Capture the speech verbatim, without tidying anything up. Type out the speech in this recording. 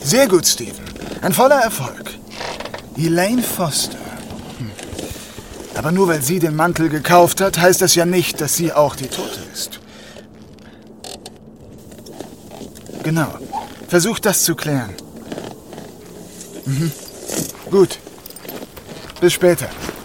Sehr gut, Steven. Ein voller Erfolg. Elaine Foster. Hm. Aber nur weil sie den Mantel gekauft hat, heißt das ja nicht, dass sie auch die Tote ist. Genau. Versucht das zu klären. Mhm. Gut. Bis später.